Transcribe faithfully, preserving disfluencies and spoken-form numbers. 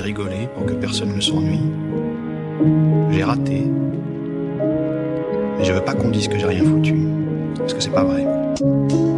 rigoler pour que personne ne s'ennuie. J'ai raté. Mais je veux pas qu'on dise que j'ai rien foutu. Parce que c'est pas vrai.